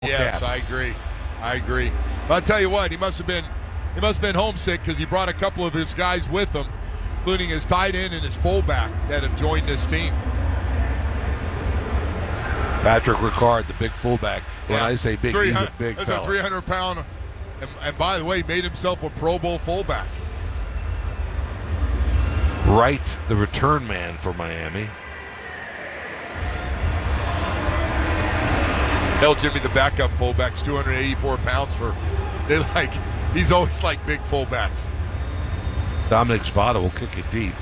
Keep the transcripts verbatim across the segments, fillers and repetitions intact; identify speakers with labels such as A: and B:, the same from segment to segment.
A: Yes,
B: cap.
A: I agree. I agree. But I'll tell you what, he must have been he must have been homesick because he brought a couple of his guys with him, including his tight end and his fullback that have joined this team.
B: Patrick Ricard, the big fullback. When
A: Yeah.
B: I say big, he's a big
A: That's
B: fella.
A: a three hundred pound, and, and by the way, made himself a Pro Bowl fullback.
B: Wright, the return man for Miami.
A: Hell, Jimmy, the backup fullback's two hundred eighty-four pounds for. They like he's always like big fullbacks.
B: Dominic Zvada will kick it deep.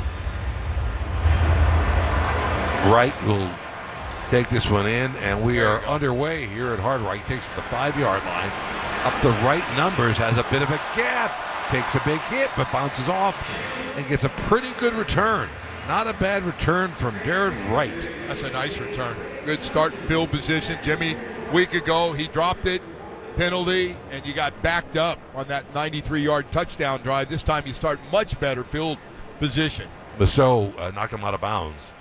B: Wright will take this one in, and we are underway here at Hard Rock. He takes it to the five-yard line. Up the right numbers, has a bit of a gap. Takes a big hit, but bounces off and gets a pretty good return. Not a bad return from Darren Wright.
A: That's a nice return. Good start field position. Jimmy, a week ago, he dropped it, penalty, and you got backed up on that ninety-three yard touchdown drive. This time you start much better field position.
B: Basso uh, knocked him out of bounds.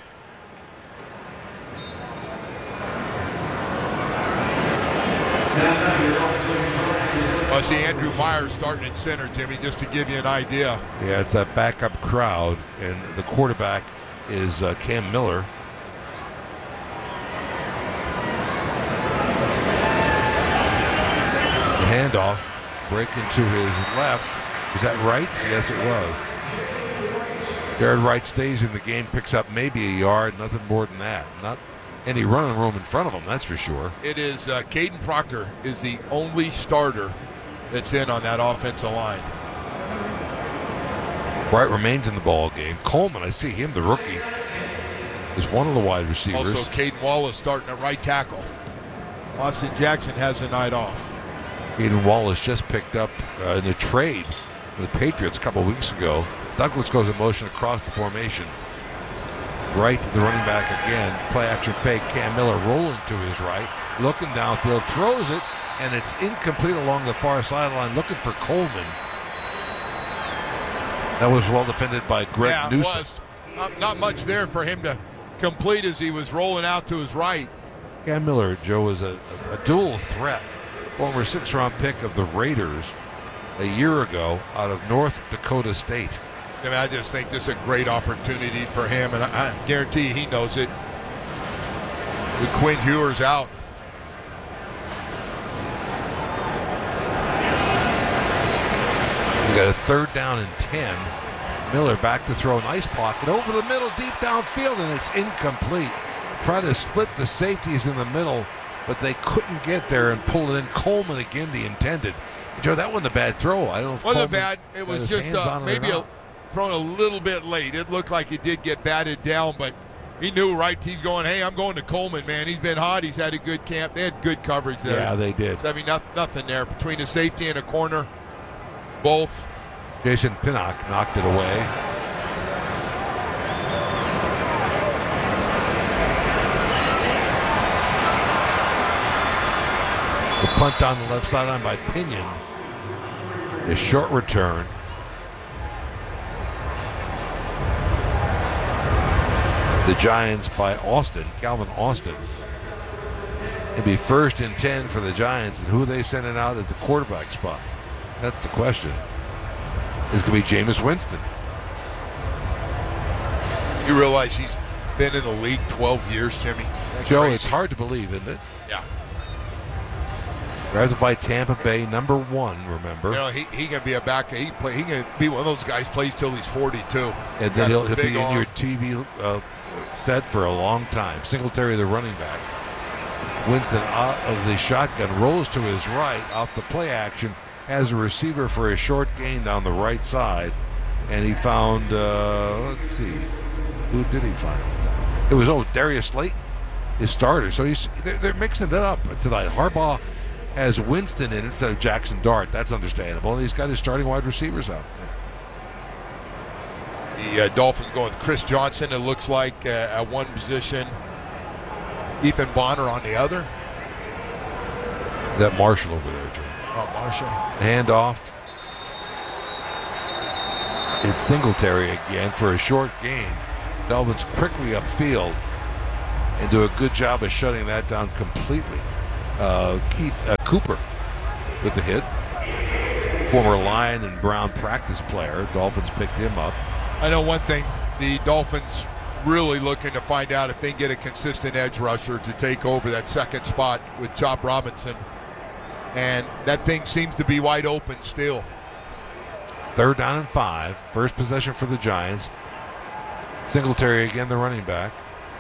A: I see Andrew Myers starting at center, Jimmy, just to give you an idea.
B: Yeah, it's that backup crowd, and the quarterback is uh, Cam Miller. The handoff, breaking to his left. Was that right? Yes, it was. Jared Wright stays in the game, picks up maybe a yard, nothing more than that. Not any running room in front of him, that's for sure.
A: It is uh, Caden Proctor is the only starter that's in on that offensive line.
B: Wright remains in the ball game. Coleman, I see him, the rookie, is one of the wide receivers.
A: Also, Caden Wallace starting at right tackle. Austin Jackson has the night off.
B: Caden Wallace just picked up uh, in a trade with the Patriots a couple weeks ago. Douglas goes in motion across the formation. Right to the running back again. Play action fake. Cam Miller rolling to his right. Looking downfield. Throws it. And it's incomplete along the far sideline. Looking for Coleman. That was well defended by Greg
A: yeah,
B: Newsom.
A: It was. Not, not much there for him to complete as he was rolling out to his right.
B: Cam Miller, Joe, is a, a dual threat. Former six-round pick of the Raiders a year ago out of North Dakota State.
A: I mean, I just think this is a great opportunity for him, and I, I guarantee he knows it. With Quinn Ewers out.
B: We got a third down and ten. Miller back to throw. Nice pocket over the middle, deep downfield, and it's incomplete. Try to split the safeties in the middle, but they couldn't get there and pull it in. Coleman again, the intended. Joe, that wasn't a bad throw. I don't know if
A: Wasn't
B: Coleman
A: bad. It was
B: got his
A: just
B: hands
A: uh,
B: on it or
A: maybe a,
B: not.
A: thrown a little bit late. It looked like it did get batted down, but he knew, right? He's going, hey, I'm going to Coleman, man. He's been hot. He's had a good camp. They had good coverage there.
B: Yeah, they did.
A: So, I mean, nothing, nothing there between a safety and a corner. Both.
B: Jason Pinnock knocked it away. The punt down the left sideline by Pinion. A short return. The Giants by Austin, Calvin Austin. It'd be first and ten for the Giants, and who are they sending out at the quarterback spot? That's the question. It's going to be Jameis Winston.
A: You realize he's been in the league twelve years, Jimmy? That's
B: Joe,
A: crazy.
B: it's hard to believe, isn't it?
A: Yeah.
B: Drafted by Tampa Bay, number one, remember?
A: You know, he, he can be a back. He play. He can be one of those guys plays till he's forty-two.
B: And
A: Got
B: then
A: a
B: he'll, he'll
A: big
B: be in
A: arm.
B: your T V uh, set for a long time. Singletary, the running back. Winston out of the shotgun, rolls to his right off the play action, has a receiver for a short gain down the right side, and he found, uh, let's see, who did he find? It was, oh, Darius Slayton, his starter. So he's they're, they're mixing it up tonight. Harbaugh has Winston in instead of Jackson Dart. That's understandable. And he's got his starting wide receivers out there.
A: The uh, Dolphins going with Chris Johnson, it looks like, uh, at one position. Ethan Bonner on the other.
B: Is that Marshall over there, Joe?
A: Oh, Marshall.
B: Handoff. It's Singletary again for a short gain. Dolphins quickly upfield and do a good job of shutting that down completely. uh, Keith uh, Cooper with the hit. Former Lion and Brown practice player. Dolphins picked him up.
A: I know one thing. The Dolphins really looking to find out if they can get a consistent edge rusher to take over that second spot with Chop Robinson. And that thing seems to be wide open still.
B: Third down and five. First possession for the Giants. Singletary again, the running back.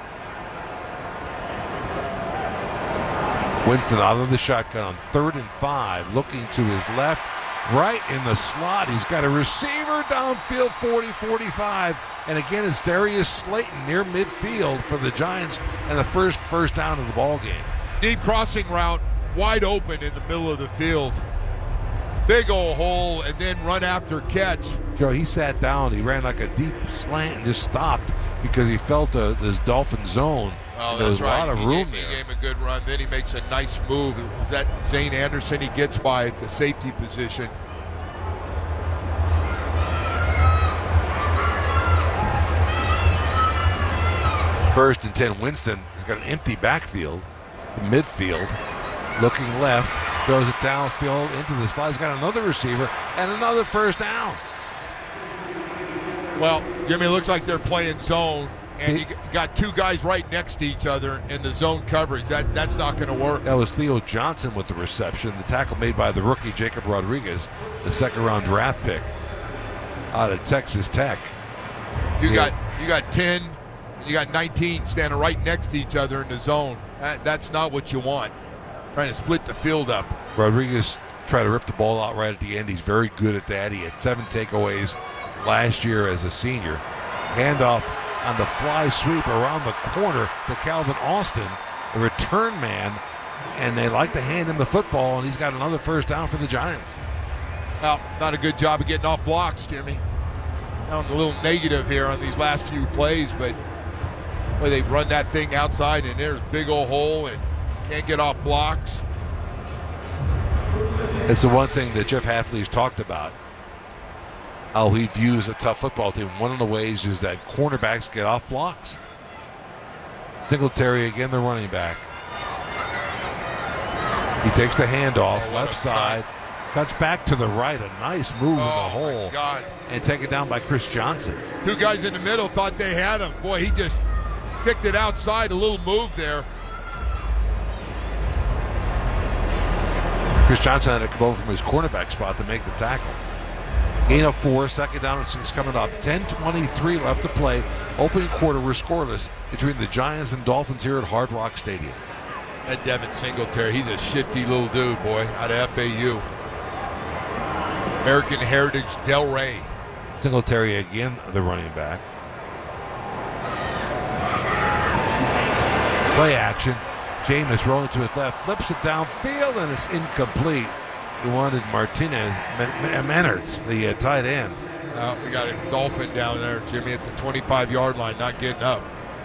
B: Winston out of the shotgun on third and five, looking to his left, right in the slot. He's got a receiver downfield, forty forty-five. And again, it's Darius Slayton near midfield for the Giants and the first first down of the ball game.
A: Deep crossing route, wide open in the middle of the field. Big old hole, and then run after catch.
B: Joe, he sat down. He ran like a deep slant and just stopped because he felt uh, this Dolphin zone.
A: Oh,
B: there was
A: that's right.
B: a lot of
A: he
B: room
A: gave,
B: there.
A: He gave him a good run. Then he makes a nice move. Is that Zane Anderson he gets by at the safety position?
B: First and ten, Winston has got an empty backfield, midfield, looking left, throws it downfield into the slot. He's got another receiver and another first down.
A: Well, Jimmy, it looks like they're playing zone, and you got two guys right next to each other in the zone coverage. That That's not going to work.
B: That was Theo Johnson with the reception. The tackle made by the rookie Jacob Rodriguez, the second-round draft pick out of Texas Tech.
A: You
B: Yeah.
A: got you got ten, you got nineteen standing right next to each other in the zone. That, that's not what you want. Trying to split the field up.
B: Rodriguez tried to rip the ball out right at the end. He's very good at that. He had seven takeaways last year as a senior. Handoff on the fly sweep around the corner to Calvin Austin, the return man, and they like to hand him the football, and he's got another first down for the Giants.
A: Well, not a good job of getting off blocks, Jimmy. Down a little negative here on these last few plays, but boy, they run that thing outside, and there's a big old hole, and can't get off blocks.
B: It's the one thing that Jeff Hafley's talked about, how he views a tough football team. One of the ways is that cornerbacks get off blocks. Singletary again, the running back. He takes the handoff,
A: Oh, what
B: left
A: a
B: side, cuts back to the right, a nice move in the
A: Oh,
B: hole,
A: my God.
B: and taken down by Chris Johnson.
A: Two guys in the middle thought they had him. Boy, he just kicked it outside, a little move there.
B: Chris Johnson had to come over from his cornerback spot to make the tackle. Gain of four, second down and six coming up. ten twenty-three left to play. Opening quarter, we're scoreless between the Giants and Dolphins here at Hard Rock Stadium.
A: That Devin Singletary, he's a shifty little dude, boy, out of F A U. American Heritage Delray.
B: Singletary again, the running back. Play action. Jameis rolling to his left, flips it downfield, and it's incomplete. He wanted Martinez, Menards, the uh, tight end.
A: Uh, we got a Dolphin down there, Jimmy, at the twenty-five-yard line, not getting up.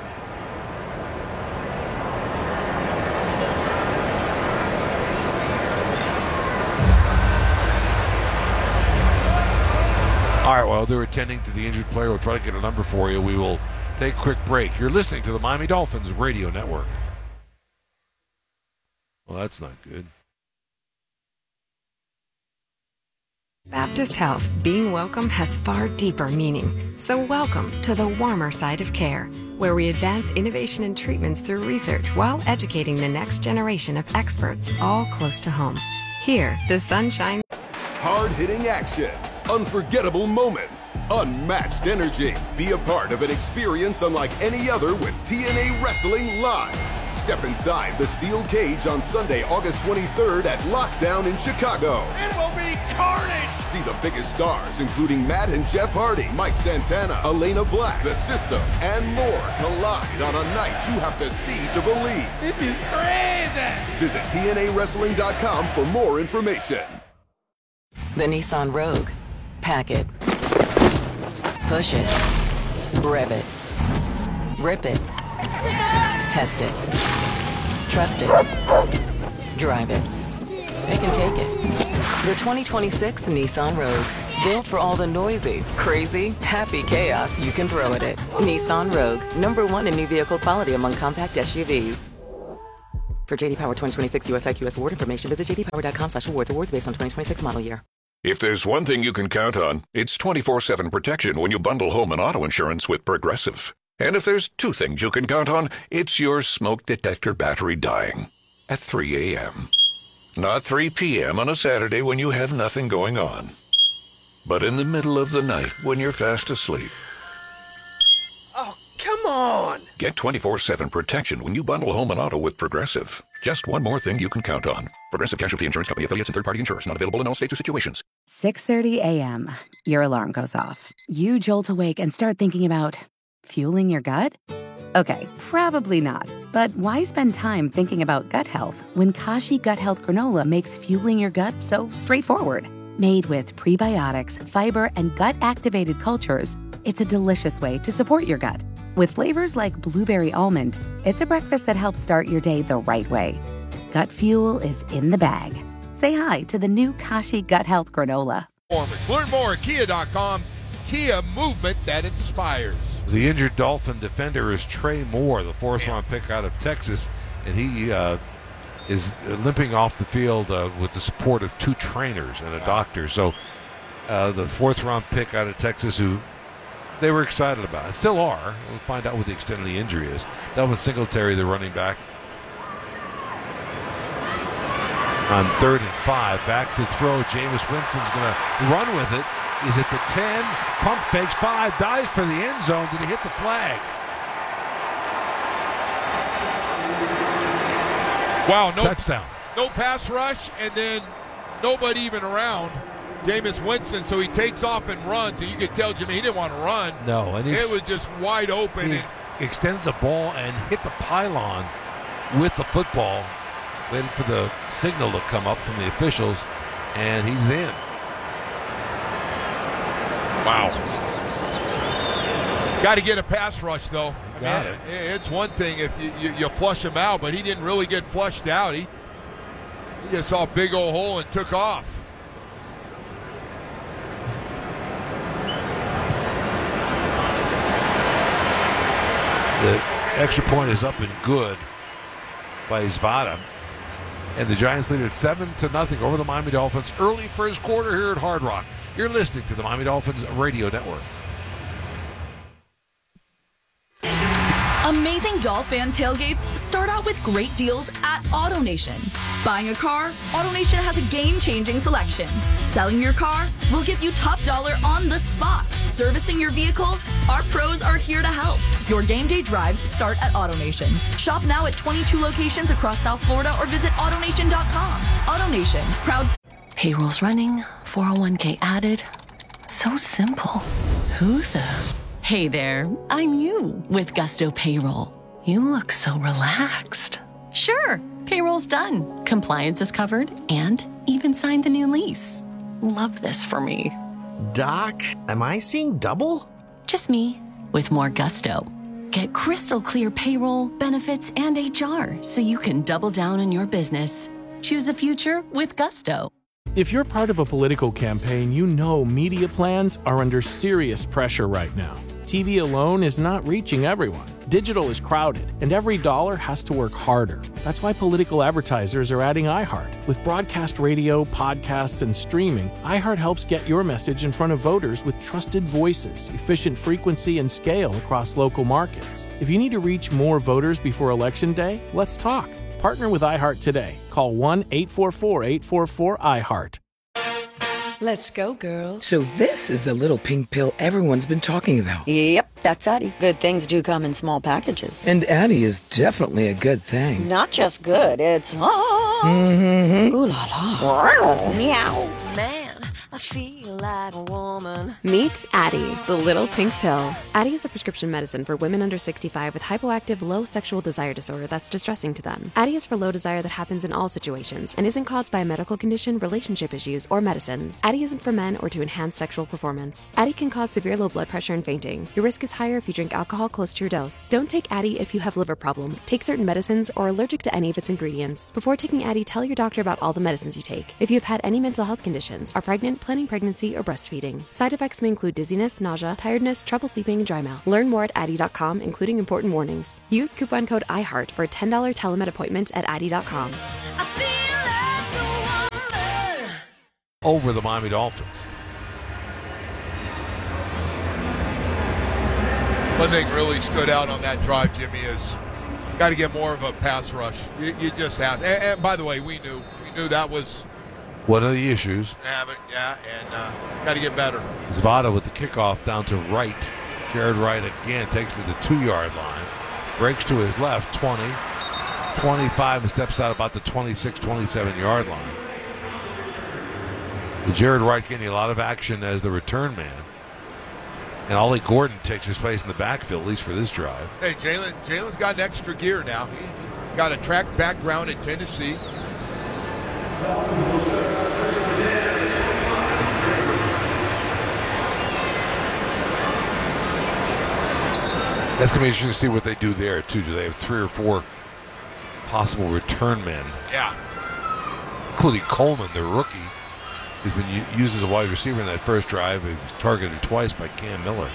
B: All right, well, they're attending to the injured player. We'll try to get a number for you. We will take a quick break. You're listening to the Miami Dolphins Radio Network. Well, that's not good.
C: Baptist Health, being welcome has far deeper meaning. So welcome to the warmer side of care, where we advance innovation and treatments through research while educating the next generation of experts, all close to home. Here, the sunshine.
D: Hard-hitting action, unforgettable moments, unmatched energy. Be a part of an experience unlike any other with T N A Wrestling Live. Step inside the steel cage on Sunday, August twenty-third at Lockdown in Chicago.
E: It will be carnage!
D: See the biggest stars, including Matt and Jeff Hardy, Mike Santana, Elena Black, The System, and more collide on a night you have to see to believe.
E: This is crazy!
D: Visit T N A wrestling dot com for more information.
F: The Nissan Rogue. Pack it. Push it. Rev it. Rip it. Test it. Trust it. Drive it. It can take it. The twenty twenty-six Nissan Rogue. Built for all the noisy, crazy, happy chaos you can throw at it. Nissan Rogue. Number one in new vehicle quality among compact S U Vs. For J D Power twenty twenty-six U S I Q S award information, visit j d power dot com slash awards. Awards based on twenty twenty-six model year.
G: If there's one thing you can count on, it's twenty-four seven protection when you bundle home and auto insurance with Progressive. And if there's two things you can count on, it's your smoke detector battery dying at three a.m. Not three p.m. on a Saturday when you have nothing going on, but in the middle of the night when you're fast asleep.
E: Oh, come on!
G: Get twenty-four seven protection when you bundle home and auto with Progressive. Just one more thing you can count on. Progressive Casualty Insurance Company, affiliates, and third-party insurers. Not available in all states or situations.
H: six thirty a.m. Your alarm goes off. You jolt awake and start thinking about fueling your gut? Okay, probably not. But why spend time thinking about gut health when Kashi Gut Health Granola makes fueling your gut so straightforward? Made with prebiotics, fiber, and gut-activated cultures, it's a delicious way to support your gut. With flavors like blueberry almond, it's a breakfast that helps start your day the right way. Gut fuel is in the bag. Say hi to the new Kashi Gut Health Granola.
A: Learn more at kia dot com. Kia, movement that inspires.
B: The injured Dolphin defender is Trey Moore, the fourth-round pick out of Texas, and he uh, is limping off the field uh, with the support of two trainers and a doctor. So uh, the fourth-round pick out of Texas, who they were excited about, and still are. We'll find out what the extent of the injury is. Delvin Singletary, the running back, on third and five, back to throw. Jameis Winston's going to run with it. He's at the ten, pump fakes five, dives for the end zone. Did he hit the flag?
A: Wow, no
B: Touchdown.
A: No pass rush, and then nobody even around Jameis Winston, so he takes off and runs, and you could tell Jimmy he didn't want to run.
B: No, and
A: it was just wide open.
B: He
A: and
B: extended the ball and hit the pylon with the football, waited for the signal to come up from the officials, and he's in.
A: Wow. Got to get a pass rush, though. I
B: Got
A: mean,
B: it.
A: It's one thing if you, you, you flush him out, but he didn't really get flushed out. He, he just saw a big old hole and took off.
B: The extra point is up and good by Zvada. And the Giants lead at seven to nothing over the Miami Dolphins early first quarter here at Hard Rock. You're listening to the Miami Dolphins Radio Network.
I: Amazing Dolphin tailgates start out with great deals at AutoNation. Buying a car? AutoNation has a game-changing selection. Selling your car? We'll give you top dollar on the spot. Servicing your vehicle? Our pros are here to help. Your game day drives start at AutoNation. Shop now at twenty-two locations across South Florida or visit autonation dot com. AutoNation, proud.
J: Payroll's running, four oh one k added. So simple. Who the... Hey there, I'm you with Gusto Payroll. You look so relaxed. Sure, payroll's done, compliance is covered, and even signed the new lease. Love this for me.
K: Doc, am I seeing double?
J: Just me, with more gusto. Get crystal clear payroll, benefits, and H R so you can double down on your business. Choose a future with Gusto.
L: If you're part of a political campaign, you know media plans are under serious pressure right now. T V alone is not reaching everyone. Digital is crowded, and every dollar has to work harder. That's why political advertisers are adding iHeart. With broadcast radio, podcasts, and streaming, iHeart helps get your message in front of voters with trusted voices, efficient frequency, and scale across local markets. If you need to reach more voters before Election Day, let's talk. Partner with iHeart today. Call one eight four four, eight four four, iHeart.
M: Let's go, girls.
N: So this is the little pink pill everyone's been talking about.
M: Yep, that's Addie. Good things do come in small packages.
N: And Addie is definitely a good thing.
M: Not just good, it's... Ah,
N: mm-hmm.
M: Ooh la la.
O: Meow. Man, I feel like a woman.
C: Meet Addie, the little pink pill. Addie is a prescription medicine for women under sixty-five with hypoactive low sexual desire disorder that's distressing to them. Addie is for low desire that happens in all situations and isn't caused by a medical condition, relationship issues, or medicines. Addie isn't for men or to enhance sexual performance. Addie can cause severe low blood pressure and fainting. Your risk is higher if you drink alcohol close to your dose. Don't take Addie if you have liver problems, take certain medicines, or are allergic to any of its ingredients. Before taking Addie, tell your doctor about all the medicines you take. If you have had any mental health conditions, are pregnant,
P: planning pregnancy or breastfeeding. Side effects may include dizziness, nausea, tiredness, trouble sleeping, and dry mouth. Learn more at addy dot com, including important warnings. Use coupon code iHeart for a ten dollars telemed appointment at addy dot com.
B: Over the Miami Dolphins.
A: One thing really stood out on that drive, Jimmy, is got to get more of a pass rush. You, you just have. And, and by the way, we knew we knew that was
B: one of the issues.
A: Yeah, but, yeah, and uh, got to get better.
B: Zvada with the kickoff down to right. Jared Wright again takes it to the two-yard line. Breaks to his left, twenty, twenty-five, and steps out about the twenty-six, twenty-seven-yard line. Jared Wright getting a lot of action as the return man. And Ollie Gordon takes his place in the backfield, at least for this drive.
A: Hey, Jalen, Jalen's got an extra gear now. He got a track background in Tennessee.
B: That's going to be interesting to see what they do there, too. Do they have three or four possible return men?
A: Yeah.
B: Including Coleman, the rookie. He's been used as a wide receiver in that first drive. He was targeted twice by Cam Miller.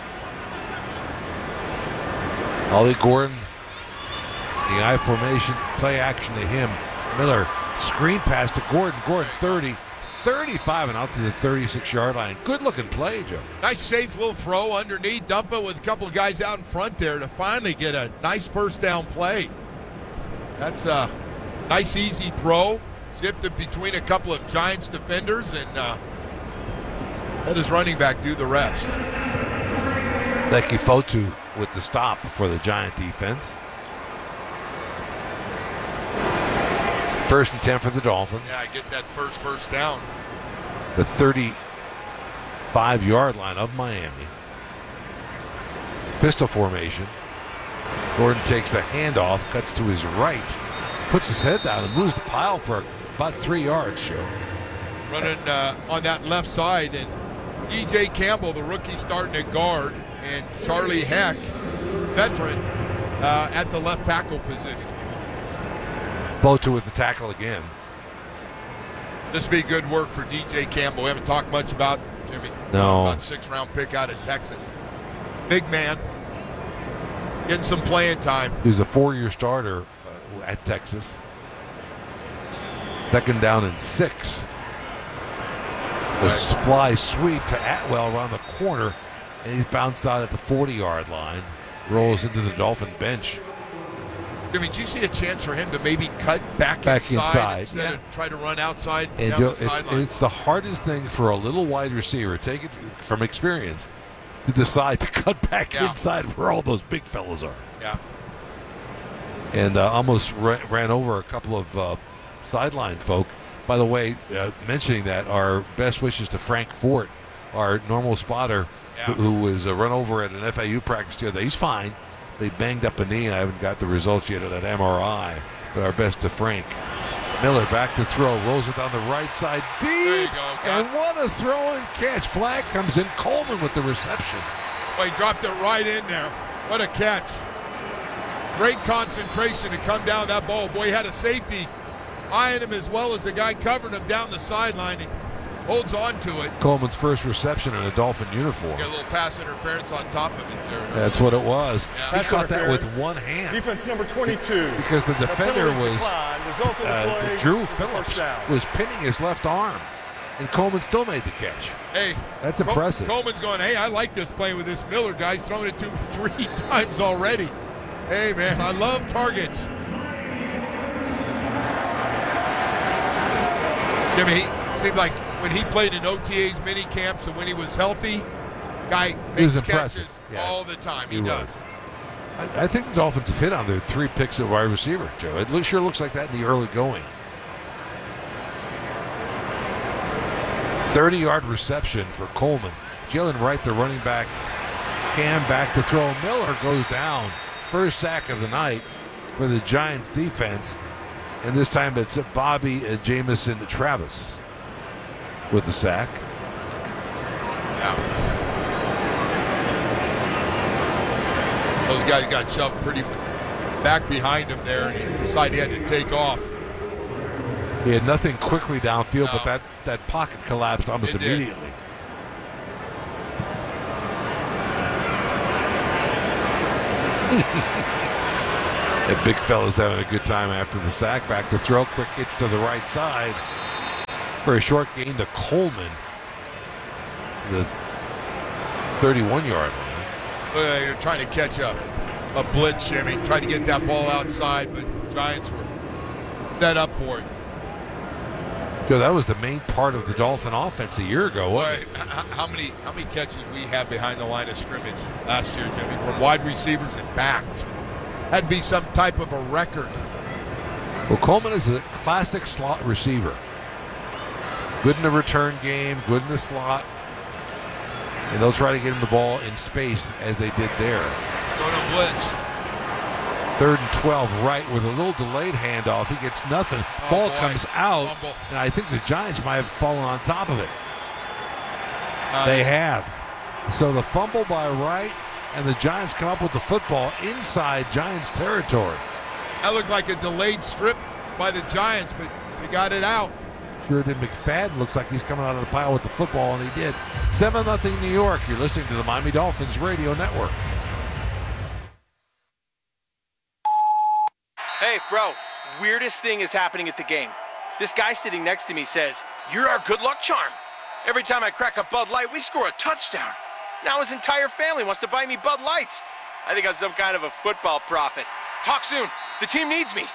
B: Ollie Gordon, the I formation, play action to him. Miller, screen pass to Gordon. Gordon thirty, thirty-five, and out to the thirty-six-yard line. Good-looking play, Joe.
A: Nice, safe little throw underneath. Dump it with a couple of guys out in front there to finally get a nice first down play. That's a nice, easy throw. Zipped it between a couple of Giants defenders and uh, let his running back do the rest.
B: Leki Fotu with the stop for the Giant defense. First and ten for the Dolphins.
A: Yeah, I get that first first down.
B: The thirty-five-yard line of Miami. Pistol formation. Gordon takes the handoff, cuts to his right, puts his head down and moves the pile for about three yards, Joe.
A: Running uh, on that left side, and D J Campbell, the rookie, starting at guard, and Charlie Heck, veteran, uh, at the left tackle position.
B: Fotu with the tackle again.
A: This would be good work for D J Campbell. We haven't talked much about Jimmy.
B: No.
A: About six-round pick out of Texas. Big man. Getting some playing time.
B: He was a four-year starter uh, at Texas. Second down and six. The right. Fly sweep to Atwell around the corner, and he's bounced out at the forty-yard line. Rolls into the Dolphin bench.
A: Jimmy, do you see a chance for him to maybe cut back,
B: back
A: inside,
B: inside
A: instead
B: yeah.
A: of try to run outside
B: and
A: down
B: Joe,
A: the sideline?
B: It's, it's the hardest thing for a little wide receiver, take it from experience, to decide to cut back
A: yeah.
B: inside where all those big fellas are.
A: Yeah.
B: And uh, almost ra- ran over a couple of uh, sideline folk. By the way, uh, mentioning that, our best wishes to Frank Fort, our normal spotter,
A: yeah.
B: who, who was uh, run over at an F A U practice the other day. He's fine. They banged up a knee, and I haven't got the results yet of that M R I. But our best to Frank. Miller back to throw, rolls it down the right side, deep,
A: there you go.
B: and what a throw and catch. Flag comes in. Coleman with the reception.
A: Well, he dropped it right in there. What a catch. Great concentration to come down that ball. Boy, he had a safety eyeing him as well as the guy covering him down the sideline. He holds on to it.
B: Coleman's first reception in a Dolphin uniform.
A: Get a little pass interference on top of it there.
B: That's what it was.
A: Yeah.
B: He caught that with one hand.
Q: Defense number twenty-two.
B: Because the defender was, uh, Drew Phillips, was pinning his left arm. And Coleman still made the catch.
A: Hey.
B: That's impressive.
A: Coleman's going, hey, I like this play with this Miller guy. He's thrown it to me three times already. Hey, man, I love targets. Jimmy, he seemed like when he played in O T As, mini camps, and when he was healthy, guy makes catches yeah. all the time. He, he does.
B: I, I think the Dolphins have hit on their three picks at wide receiver, Joe. It sure looks like that in the early going. thirty-yard reception for Coleman. Jalen Wright, the running back, Cam back to throw. Miller goes down. First sack of the night for the Giants defense. And this time it's Bobby uh, Jamison Travis with the sack.
A: Yeah. Those guys got shoved pretty back behind him there, and he decided he had to take off.
B: He had nothing quickly downfield, no. but that, that pocket collapsed almost
A: it
B: immediately. That big fella's having a good time after the sack. Back to throw, quick hitch to the right side for a short gain to Coleman, the thirty-one-yard line.
A: Well, you're trying to catch up a blitz, Jimmy. Tried to get that ball outside, but Giants were set up for it.
B: Joe, that was the main part of the Dolphin offense a year ago, wasn't it?
A: How many how many catches we had behind the line of scrimmage last year, Jimmy, from wide receivers and backs? Had to be some type of a record.
B: Well, Coleman is a classic slot receiver. Good in the return game, good in the slot. And they'll try to get him the ball in space as they did there.
A: Go to blitz.
B: Third and twelve right with a little delayed handoff. He gets nothing.
A: Oh,
B: ball
A: boy.
B: comes out,
A: Fumble.
B: and I think the Giants might have fallen on top of it.
A: Uh,
B: they have. So the fumble by Wright, and the Giants come up with the football inside Giants territory.
A: That looked like a delayed strip by the Giants, but they got it out.
B: Sure did. McFadden looks like he's coming out of the pile with the football, and he did. seven nothing New York. You're listening to the Miami Dolphins Radio Network.
Q: Hey, bro, weirdest thing is happening at the game. This guy sitting next to me says, "You're our good luck charm. Every time I crack a Bud Light, we score a touchdown." Now his entire family wants to buy me Bud Lights. I think I'm some kind of a football prophet. Talk soon. The team needs me.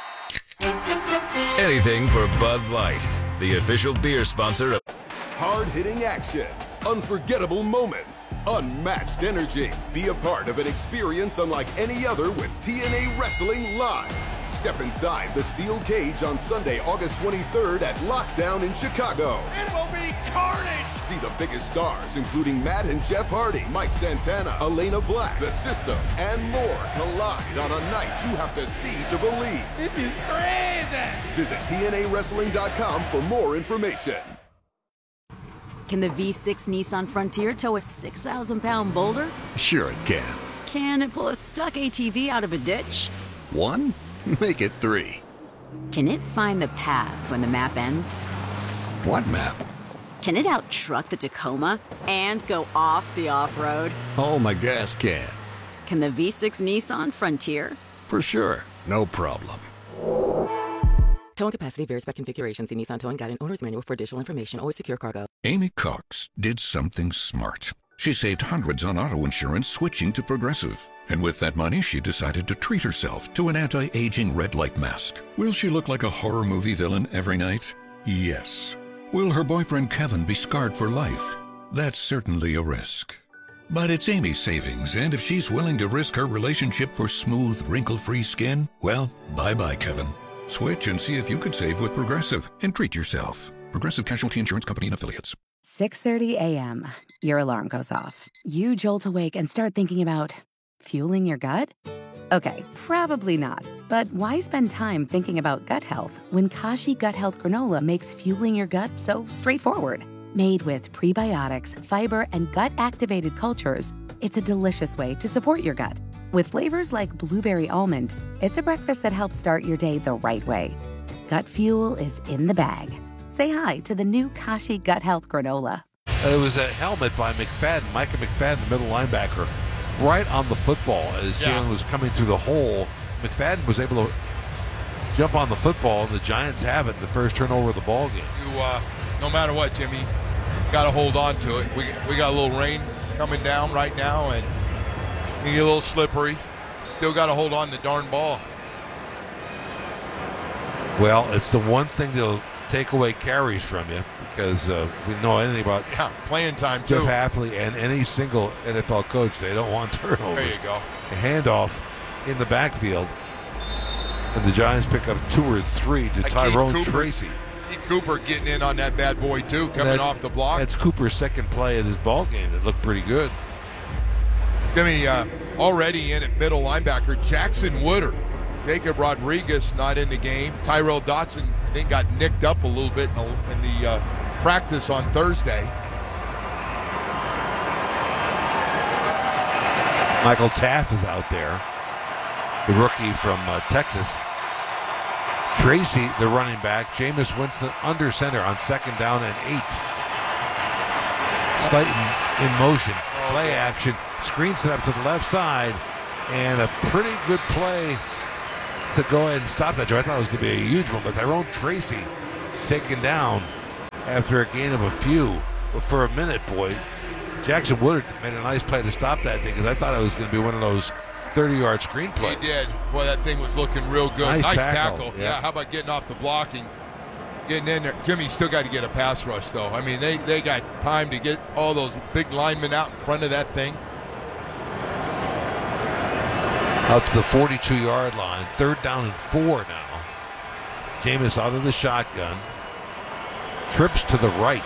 R: Anything for Bud Light, the official beer sponsor of
D: Hard-hitting action, unforgettable moments, unmatched energy. Be a part of an experience unlike any other with T N A Wrestling Live. Step inside the steel cage on Sunday, August twenty-third at Lockdown in Chicago.
E: It will be carnage!
D: See the biggest stars, including Matt and Jeff Hardy, Mike Santana, Elena Black, The System, and more collide on a night you have to see to believe.
E: This is crazy!
D: Visit T N A wrestling dot com for more information.
S: Can the V six Nissan Frontier tow a six thousand pound boulder?
T: Sure it can.
S: Can it pull a stuck A T V out of a ditch?
T: One? Make it three.
S: Can it find the path when the map ends?
T: What map?
S: Can it out-truck the Tacoma and go off the off-road?
T: Oh, my gas can.
S: Can the V six Nissan Frontier?
T: For sure. No problem.
U: Towing capacity varies by configuration. See Nissan Towing Guide and Owner's Manual for additional information. Always secure cargo.
G: Amy Cox did something smart. She saved hundreds on auto insurance switching to Progressive. And with that money, she decided to treat herself to an anti-aging red light mask. Will she look like a horror movie villain every night? Yes. Will her boyfriend Kevin be scarred for life? That's certainly a risk. But it's Amy's savings, and if she's willing to risk her relationship for smooth, wrinkle-free skin, well, bye-bye, Kevin. Switch and see if you could save with Progressive and treat yourself. Progressive Casualty Insurance Company and Affiliates.
H: six thirty a.m. Your alarm goes off. You jolt awake and start thinking about fueling your gut? Okay, probably not. But why spend time thinking about gut health when Kashi Gut Health Granola makes fueling your gut so straightforward? Made with prebiotics, fiber, and gut-activated cultures, it's a delicious way to support your gut. With flavors like blueberry almond, it's a breakfast that helps start your day the right way. Gut fuel is in the bag. Say hi to the new Kashi Gut Health Granola.
B: It was a helmet by McFadden, Micah McFadden, the middle linebacker, right on the football as
A: Yeah.
B: Jalen was coming through the hole. McFadden was able to jump on the football, and the Giants have it, the first turnover of the ball game.
A: You, uh, no matter what, Jimmy, got to hold on to it. We we got a little rain coming down right now, and you get a little slippery. Still got to hold on to the darn ball.
B: Well, it's the one thing that'll take away carries from you because uh, we know anything about
A: yeah, playing time
B: Jeff
A: too.
B: Hafley and any single N F L coach, they don't want turnovers.
A: There you go.
B: A handoff in the backfield, and the Giants pick up two or three to
A: Like
B: Tyrone
A: Keith Cooper.
B: Tracy.
A: Keith Cooper getting in on that bad boy too, coming
B: That's-
A: off the block.
B: That's Cooper's second play of this ball game that looked pretty good.
A: Jimmy, uh, already in at middle linebacker, Jackson Woodard. Jacob Rodriguez not in the game. Tyrell Dotson, I think, got nicked up a little bit in the, in the uh, practice on Thursday.
B: Michael Taft is out there, the rookie from uh, Texas. Tracy, the running back, Jameis Winston under center on second down and eight. Slayton in motion, play action, screen set up to the left side, and a pretty good play to go ahead and stop that. I thought it was going to be a huge one, but Tyrone Tracy taken down after a gain of a few. But for a minute, boy, Jackson Woodard made a nice play to stop that thing because I thought it was going to be one of those thirty-yard screen plays.
A: He did. Boy, that thing was looking real good.
B: Nice,
A: nice
B: tackle.
A: tackle.
B: Yeah.
A: yeah, how about getting off the blocking, getting in there? Jimmy still got to get a pass rush, though. I mean, they, they got time to get all those big linemen out in front of that thing.
B: Out to the forty-two-yard line. Third down and four now. Jameis out of the shotgun. Trips to the right.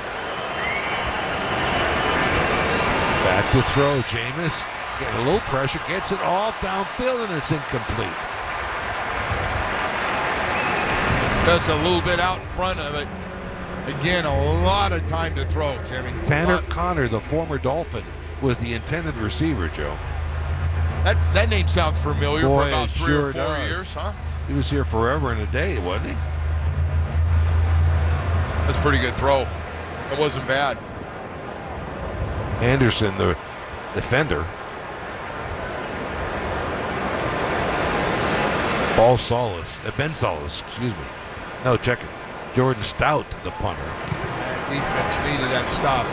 B: Back to throw. Jameis getting a little pressure. Gets it off downfield, and it's incomplete.
A: Just a little bit out in front of it. Again, a lot of time to throw, Jimmy.
B: Tanner Connor, the former Dolphin, was the intended receiver, Joe.
A: That that name sounds familiar.
B: Boy,
A: for about three
B: sure
A: or four
B: does.
A: years, huh?
B: He was here forever and a day, wasn't he?
A: That's a pretty good throw. It wasn't bad.
B: Anderson, the defender. Ball Solis, uh, Ben Solis, excuse me. No, check it. Jordan Stout, the punter.
A: That defense needed that stop.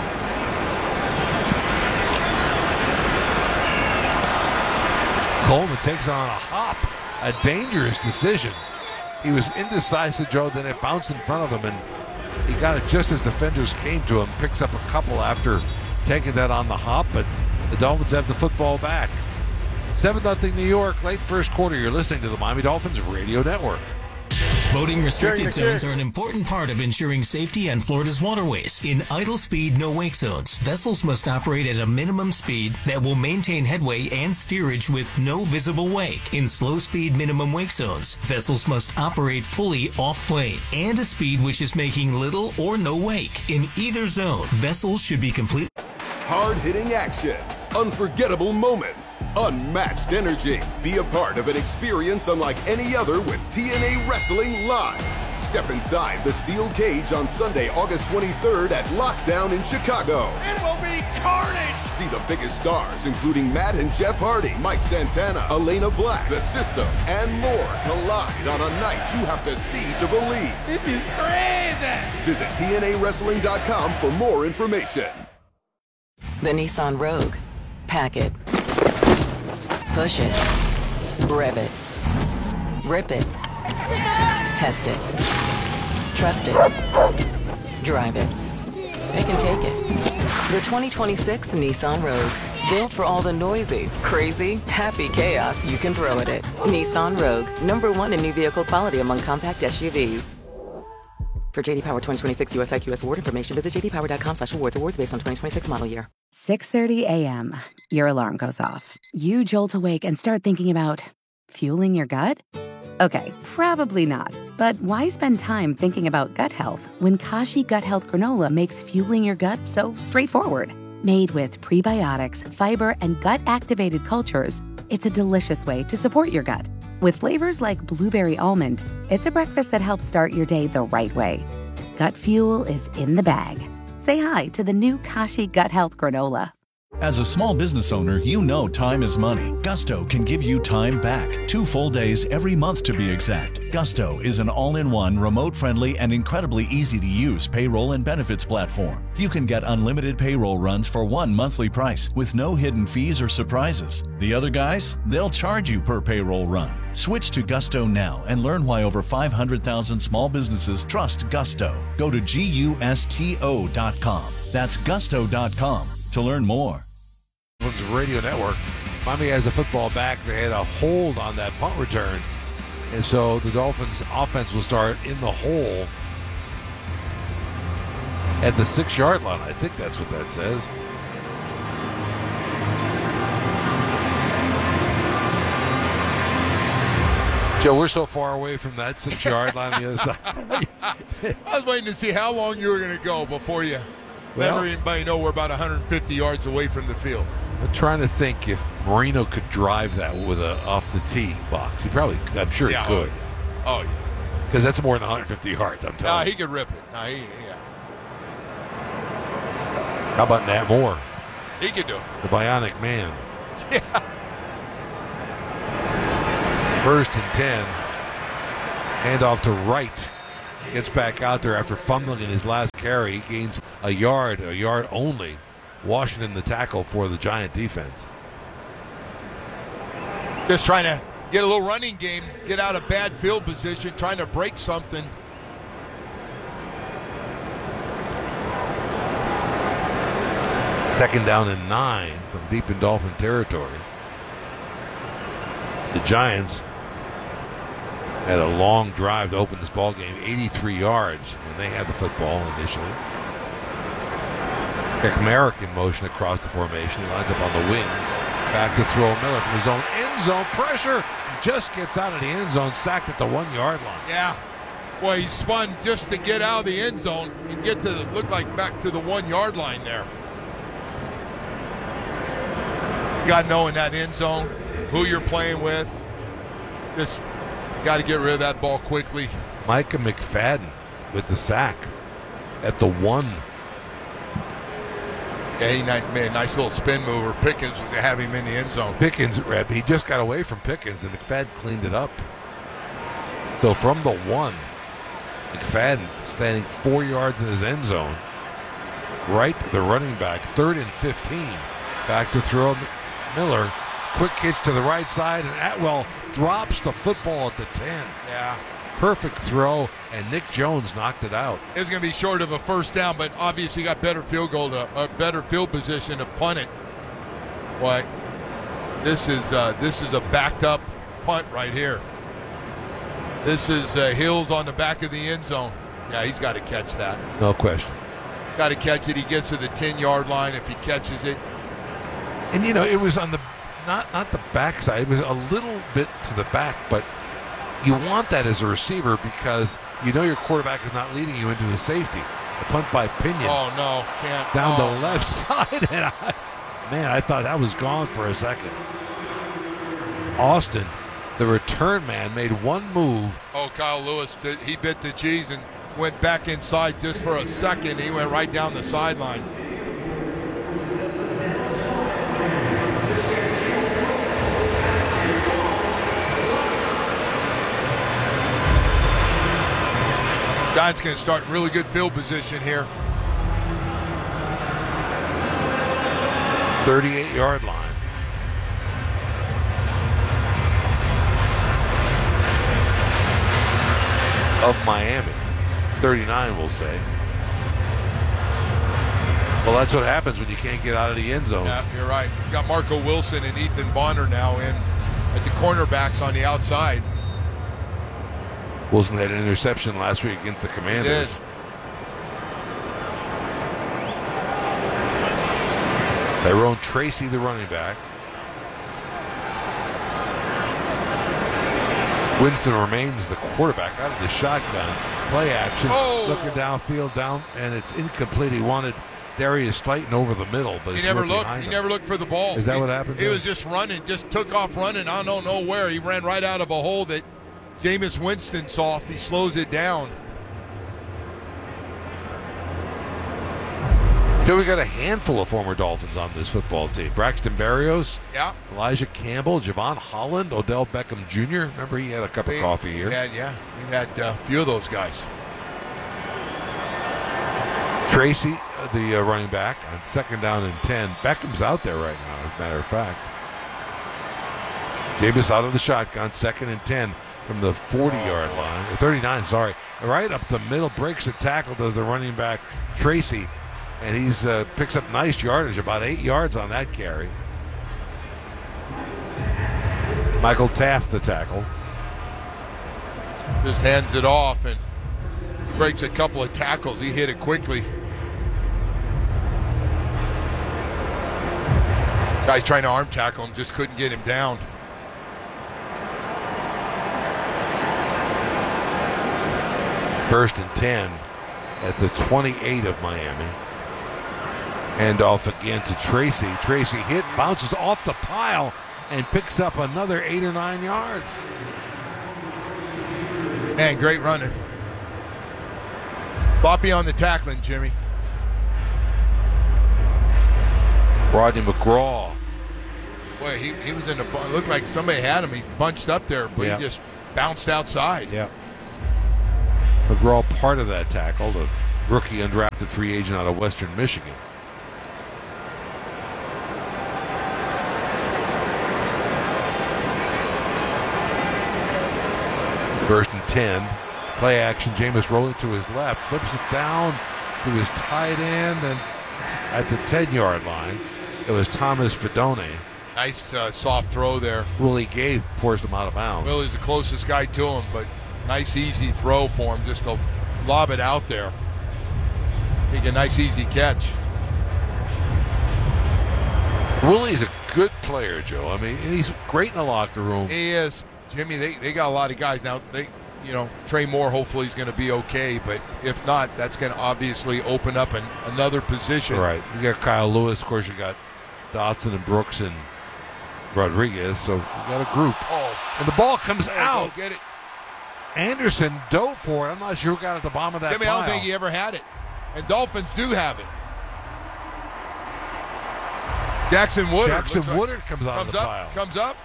B: Coleman takes it on a hop. A dangerous decision. He was indecisive, Joe, then it bounced in front of him, and he got it just as defenders came to him. Picks up a couple after taking that on the hop, but the Dolphins have the football back. seven nothing New York, late first quarter. You're listening to the Miami Dolphins Radio Network.
F: Boating restricted zones are an important part of ensuring safety on Florida's waterways. In idle speed, no wake zones, vessels must operate at a minimum speed that will maintain headway and steerage with no visible wake. In slow speed minimum wake zones, vessels must operate fully off plane and a speed which is making little or no wake. In either zone, vessels should be complete.
D: Hard-hitting action, unforgettable moments, unmatched energy. Be a part of an experience unlike any other with T N A Wrestling Live. Step inside the steel cage on Sunday, August twenty-third at Lockdown in Chicago.
E: It will be carnage!
D: See the biggest stars, including Matt and Jeff Hardy, Mike Santana, Elena Black, The System, and more collide on a night you have to see to believe.
E: This is crazy!
D: Visit T N A wrestling dot com for more information.
U: The Nissan Rogue. Pack it. Push it. Rev it. Rip it. Test it. Trust it. Drive it. They can take it. The twenty twenty-six Nissan Rogue. Built for all the noisy, crazy, happy chaos you can throw at it. Nissan Rogue. Number one in new vehicle quality among compact S U Vs. For J D Power twenty twenty-six U S I Q S award information, visit j d power dot com slash awards. Awards based on twenty twenty-six model year.
H: six thirty a.m. Your alarm goes off. You jolt awake and start thinking about fueling your gut? Okay, probably not. But why spend time thinking about gut health when Kashi Gut Health Granola makes fueling your gut so straightforward? Made with prebiotics, fiber, and gut-activated cultures, it's a delicious way to support your gut. With flavors like blueberry almond, it's a breakfast that helps start your day the right way. Gut fuel is in the bag. Say hi to the new Kashi Gut Health Granola.
V: As a small business owner, you know time is money. Gusto can give you time back. Two full days every month to be exact. Gusto is an all-in-one, remote-friendly, and incredibly easy-to-use payroll and benefits platform. You can get unlimited payroll runs for one monthly price with no hidden fees or surprises. The other guys, they'll charge you per payroll run. Switch to Gusto now and learn why over five hundred thousand small businesses trust Gusto. Go to gusto dot com. That's gusto dot com to learn more.
B: Radio Network. Miami has the football back. They had a hold on that punt return. And so the Dolphins offense will start in the hole at the six-yard line. I think that's what that says. Joe, we're so far away from that six-yard line on the other side.
A: I was waiting to see how long you were going to go before you
B: well,
A: let anybody know we're about one hundred fifty yards away from the field.
B: I'm trying to think if Marino could drive that with a off the tee box. He probably, I'm sure
A: yeah,
B: he could.
A: Oh, yeah. Oh, yeah.
B: Because that's more than one hundred fifty yards, I'm
A: No,
B: telling
A: he
B: you.
A: could rip it. No, he, yeah.
B: How about Nat Moore?
A: He could do it.
B: The bionic man.
A: Yeah.
B: First and ten. Handoff to Wright. Gets back out there after fumbling in his last carry. He gains a yard, a yard only. Washington the tackle for the Giant defense.
A: Just trying to get a little running game, get out of bad field position, trying to break something.
B: Second down and nine from deep in Dolphin territory. The Giants had a long drive to open this ball game, eighty-three yards when they had the football initially. Kamara in motion across the formation. He lines up on the wing. Back to throw Miller from his own end zone. Pressure just gets out of the end zone, sacked at the one-yard line.
A: Yeah. Boy, he spun just to get out of the end zone and get to the, look like back to the one-yard line there. You got to know in that end zone who you're playing with. Just got to get rid of that ball quickly.
B: Micah McFadden with the sack at the one.
A: Yeah, he made a nice little spin mover. Pickens was to have him in the end zone.
B: Pickens, he just got away from Pickens, and McFadden cleaned it up. So from the one, McFadden standing four yards in his end zone. Right to the running back, third and fifteen. Back to throw Miller. Quick hitch to the right side, and Atwell drops the football at the ten.
A: Yeah.
B: Perfect throw, and Nick Jones knocked it out.
A: It's going to be short of a first down, but obviously got better field goal to a better field position to punt it. Boy, this is uh, this is a backed up punt right here. This is uh, Hills on the back of the end zone. Yeah, he's got to catch that.
B: No question.
A: Got to catch it. He gets to the ten-yard line if he catches it.
B: And you know, it was on the not not the backside. It was a little bit to the back, but you want that as a receiver because you know your quarterback is not leading you into the safety. The punt by Pinion.
A: Oh no, can't.
B: Down
A: oh.
B: the left side, and I, man, I thought that was gone for a second. Austin, the return man, made one move.
A: Oh, Kyle Lewis, did, he bit the G's and went back inside just for a second. He went right down the sideline. Giants going to start in really good field position here.
B: thirty-eight-yard line. Of Miami. thirty-nine, we'll say. Well, that's what happens when you can't get out of the end zone.
A: Yeah, you're right. You got Marco Wilson and Ethan Bonner now in at the cornerbacks on the outside.
B: Wilson had an interception last week against the Commanders.
A: He did.
B: Tyrone Tracy, the running back. Winston remains the quarterback out of the shotgun. Play action.
A: Oh.
B: Looking downfield, down, and it's incomplete. He wanted Darius Slayton over the middle, but
A: He
B: it's
A: never
B: right
A: looked.
B: behind
A: He
B: him.
A: never looked for the ball.
B: Is that
A: he,
B: what happened?
A: He
B: there?
A: was just running, just took off running. I don't know where. He ran right out of a hole that Jameis Winston saw. He slows it down.
B: So we got a handful of former Dolphins on this football team. Braxton Berrios,
A: Yeah.
B: Elijah Campbell, Javon Holland, Odell Beckham Junior Remember, he had a cup of
A: We-
B: coffee here.
A: We had, yeah, we had uh, a few of those guys.
B: Tracy, uh, the uh, running back, on second down and ten. Beckham's out there right now, as a matter of fact. Jameis out of the shotgun, second and ten from the forty-yard line. Uh, thirty-nine, sorry. Right up the middle, breaks the tackle, does the running back, Tracy. And he's uh, picks up nice yardage, about eight yards on that carry. Michael Taft, the tackle.
A: Just hands it off and breaks a couple of tackles. He hit it quickly. Guy's trying to arm tackle him, just couldn't get him down.
B: First and ten at the twenty-eight of Miami. Hand off again to Tracy. Tracy hit, bounces off the pile, and picks up another eight or nine yards.
A: Man, great running. Sloppy on the tackling, Jimmy.
B: Rodney McGraw.
A: Boy, he, he was in the, it looked like somebody had him. He bunched up there, but
B: Yeah.
A: he just bounced outside.
B: Yeah. McGraw part of that tackle, the rookie undrafted free agent out of Western Michigan. First and ten. Play action. Jameis rolling to his left. Flips it down to his tight end. And at the ten-yard line, it was Thomas Fidone.
A: Nice uh, soft throw there.
B: Willie Gay forced him out of bounds.
A: Willie's the closest guy to him, but nice easy throw for him just to lob it out there. Make a nice easy catch.
B: Willie's a good player, Joe. I mean, he's great in the locker room.
A: He is. Jimmy, they, they got a lot of guys. Now, they, you know, Trey Moore hopefully is going to be okay, but if not, that's going to obviously open up an, another position.
B: Right. You got Kyle Lewis. Of course, you got Dotson and Brooks and Rodriguez. So you got a group.
A: Oh.
B: And the ball comes
A: Hey,
B: out.
A: go get it.
B: Anderson dove for it. I'm not sure who got at the bottom of that
A: Jimmy,
B: pile.
A: I don't think he ever had it. And Dolphins do have it. Jackson Woodard.
B: Jackson
A: looks like-
B: Woodard comes out of
A: comes
B: the
A: up,
B: pile.
A: Comes up.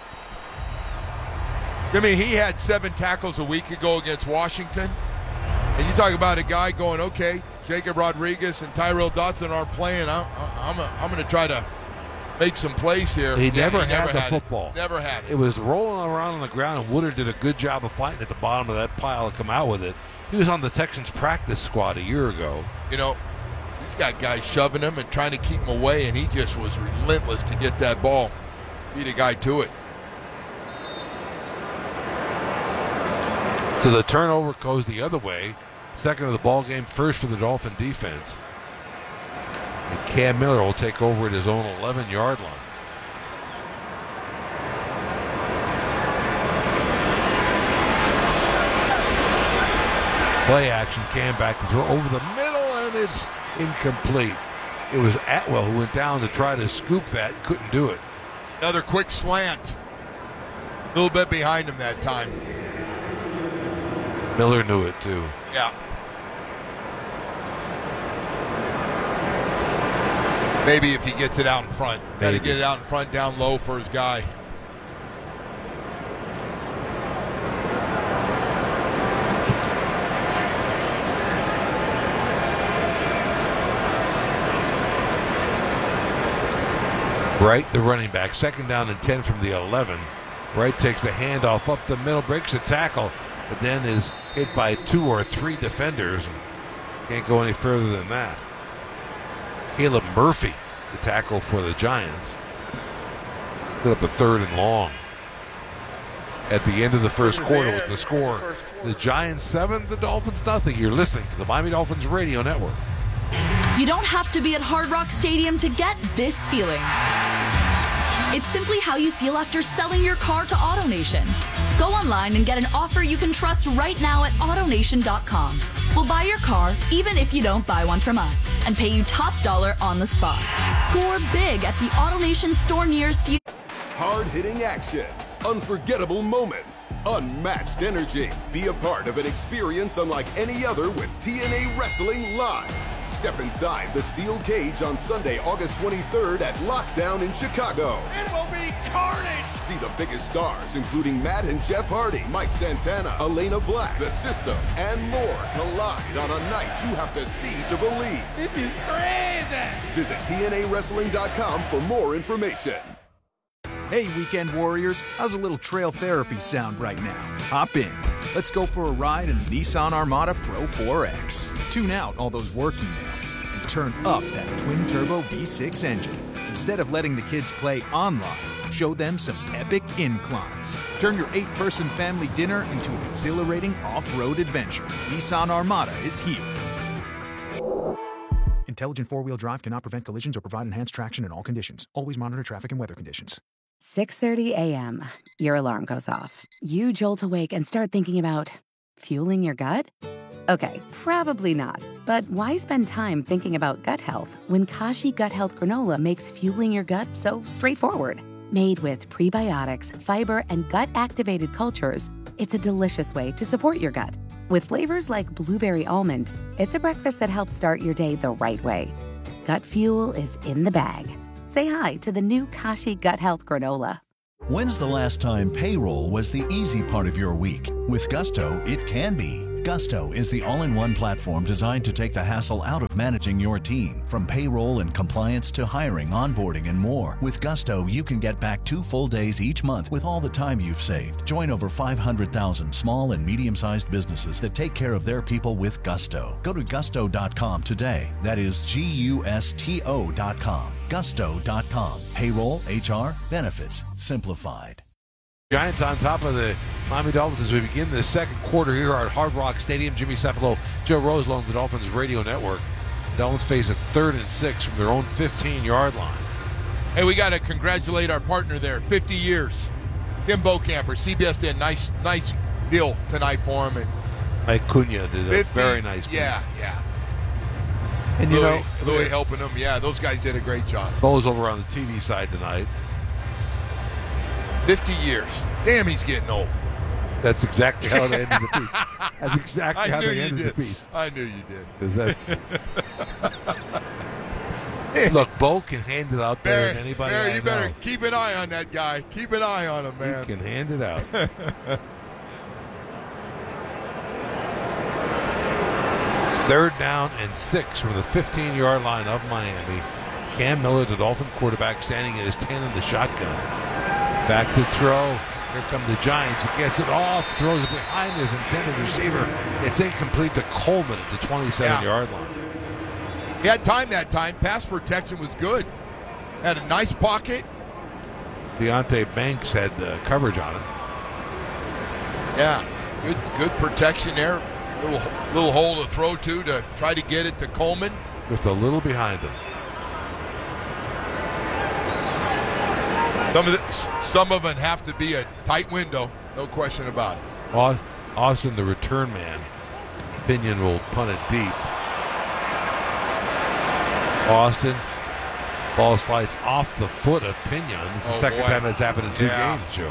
A: I mean, he had seven tackles a week ago against Washington. And you talk about a guy going, okay, Jacob Rodriguez and Tyrell Dotson aren't playing. I'm, I'm, a, I'm going to try to make some plays here.
B: He
A: Yeah,
B: never
A: he
B: had
A: never
B: the
A: had
B: football.
A: It. Never had it.
B: It was rolling around on the ground, and Woodard did a good job of fighting at the bottom of that pile to come out with it. He was on the Texans practice squad a year ago.
A: You know, he's got guys shoving him and trying to keep him away, and he just was relentless to get that ball. Beat a guy to it.
B: So the turnover goes the other way. Second of the ball game, first for the Dolphin defense. And Cam Miller will take over at his own eleven-yard line. Play action, Cam back to throw over the middle, and it's incomplete. It was Atwell who went down to try to scoop that, couldn't do it.
A: Another quick slant. A little bit behind him that time.
B: Miller knew it too.
A: Yeah. Maybe if he gets it out in front. Got to
B: Maybe.
A: get it out in front, down low for his guy.
B: Wright, the running back, second down and ten from the eleven. Wright takes the handoff up the middle, breaks a tackle, but then is hit by two or three defenders and can't go any further than that. Caleb Murphy, the tackle for the Giants, put up a third and long. At the end of the first quarter with the score, the Giants seven, the Dolphins nothing. You're listening to the Miami Dolphins Radio Network.
I: You don't have to be at Hard Rock Stadium to get this feeling. It's simply how you feel after selling your car to AutoNation. Go online and get an offer you can trust right now at AutoNation dot com. We'll buy your car even if you don't buy one from us and pay you top dollar on the spot. Score big at the AutoNation store nearest you.
D: Hard-hitting action, unforgettable moments, unmatched energy. Be a part of an experience unlike any other with T N A Wrestling Live. Step inside the steel cage on Sunday, August twenty-third at Lockdown in Chicago.
E: It will be carnage!
D: See the biggest stars, including Matt and Jeff Hardy, Mike Santana, Elena Black, The System, and more collide on a night you have to see to believe.
E: This is crazy!
D: Visit T N A Wrestling dot com for more information.
K: Hey, Weekend Warriors, how's a little trail therapy sound right now? Hop in. Let's go for a ride in the Nissan Armada Pro four X. Tune out all those work emails and turn up that twin-turbo V six engine. Instead of letting the kids play online, show them some epic inclines. Turn your eight-person family dinner into an exhilarating off-road adventure. Nissan Armada is here. Intelligent four-wheel drive cannot prevent collisions or provide enhanced traction in all conditions. Always monitor traffic and weather conditions.
H: six thirty a.m. Your alarm goes off. You jolt awake and start thinking about fueling your gut? Okay, probably not. But why spend time thinking about gut health when Kashi Gut Health Granola makes fueling your gut so straightforward? Made with prebiotics, fiber, and gut-activated cultures, it's a delicious way to support your gut. With flavors like blueberry almond, it's a breakfast that helps start your day the right way. Gut Fuel is in the bag. Say hi to the new Kashi Gut Health Granola.
V: When's the last time payroll was the easy part of your week? With Gusto, it can be. Gusto is the all-in-one platform designed to take the hassle out of managing your team. From payroll and compliance to hiring, onboarding, and more. With Gusto, you can get back two full days each month with all the time you've saved. Join over five hundred thousand small and medium-sized businesses that take care of their people with Gusto. Go to gusto dot com today. That is G U S T O dot com. gusto dot com. Payroll, H R, benefits, simplified.
B: Giants on top of the Miami Dolphins as we begin the second quarter here at Hard Rock Stadium. Jimmy Cefalo, Joe Roselo, the Dolphins Radio Network. Dolphins face a third and six from their own fifteen-yard line.
A: Hey, we got to congratulate our partner there. fifty years. Tim Bocamper. C B S did a nice, nice deal tonight for him. And
B: Mike Cunha did a
A: fifty,
B: very nice piece.
A: Yeah, yeah.
B: And you
A: Louis,
B: know,
A: Louis helping them. Yeah, those guys did a great job.
B: Bo's over on the T V side tonight.
A: fifty years. Damn, he's getting old.
B: That's exactly how they ended the piece. That's exactly
A: I
B: how
A: knew
B: they
A: you
B: ended
A: did.
B: the piece.
A: I knew you did.
B: Because that's... Look, Bo can hand it out
A: Barry,
B: better than anybody
A: Barry,
B: I
A: you
B: know.
A: better keep an eye on that guy. Keep an eye on him, man.
B: He can hand it out. Third down and six from the fifteen-yard line of Miami. Cam Miller, the Dolphin quarterback, standing at his ten in the shotgun. Back to throw. Here come the Giants. He gets it off, throws it behind his intended receiver. It's incomplete to Coleman at the twenty-seven-yard line.
A: He had time that time. Pass protection was good. Had a nice pocket.
B: Deontay Banks had uh, coverage on it.
A: Yeah, good good protection there. Little little hole to throw to to try to get it to Coleman.
B: Just a little behind him.
A: Some of the, some of them have to be a tight window, no question about it.
B: Austin, the return man. Pinion will punt it deep. Austin, ball slides off the foot of Pinion. It's the
A: Oh,
B: second
A: boy.
B: time that's happened in two
A: Yeah.
B: games, Joe.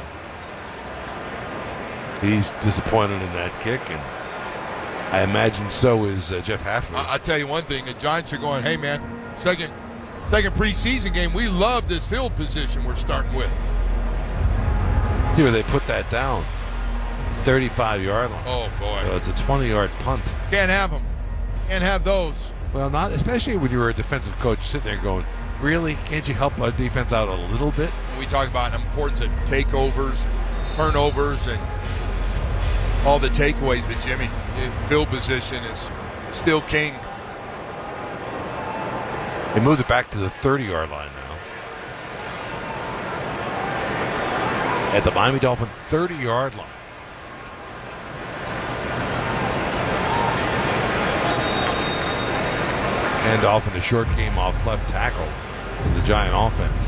B: He's disappointed in that kick, and I imagine so is uh, Jeff Hafley.
A: I, I'll tell you one thing, the Giants are going, hey man, second second preseason game, we love this field position we're starting with.
B: See where they put that down. thirty-five-yard line.
A: Oh boy.
B: So it's a twenty-yard punt.
A: Can't have them. Can't have those.
B: Well, not especially when you were a defensive coach sitting there going, really? Can't you help our defense out a little bit?
A: We talk about the importance of takeovers, and turnovers, and all the takeaways, but Jimmy, the field position is still king.
B: They moved it back to the thirty-yard line now. At the Miami Dolphin thirty-yard line. And off in the short game off left tackle for the Giant offense.